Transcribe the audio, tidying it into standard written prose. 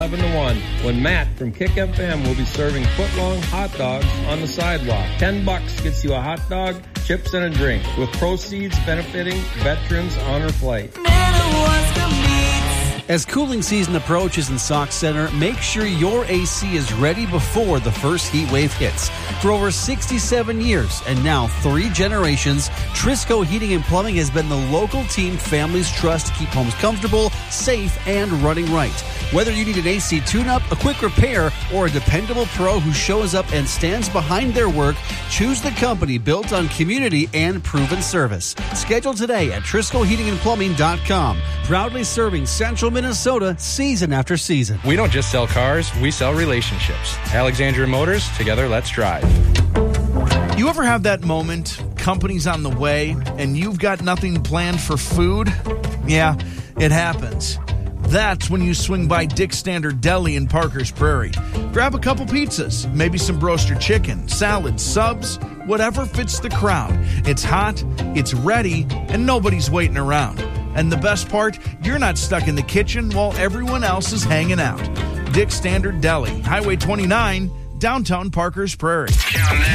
11 to 1, when Matt from Kick FM will be serving foot-long hot dogs on the sidewalk. $10 gets you a hot dog, chips, and a drink, with proceeds benefiting Veterans Honor Flight. As cooling season approaches in Sauk Centre, make sure your AC is ready before the first heat wave hits. For over 67 years and now 3 generations, Trisco Heating and Plumbing has been the local team families trust to keep homes comfortable, safe, and running right. Whether you need an AC tune-up, a quick repair, or a dependable pro who shows up and stands behind their work, choose the company built on community and proven service. Schedule today at TriscoHeatingandPlumbing.com. Proudly serving Central Minnesota season after season. We don't just sell cars, we sell relationships. Alexandria Motors, together let's drive. You ever have that moment, company's on the way, and you've got nothing planned for food? Yeah, it happens. That's when you swing by Dick's Standard Deli in Parker's Prairie. Grab a couple pizzas, maybe some broaster chicken, salad, subs, whatever fits the crowd. It's hot, it's ready, and nobody's waiting around. And the best part, you're not stuck in the kitchen while everyone else is hanging out. Dick's Standard Deli, Highway 29, downtown Parker's Prairie.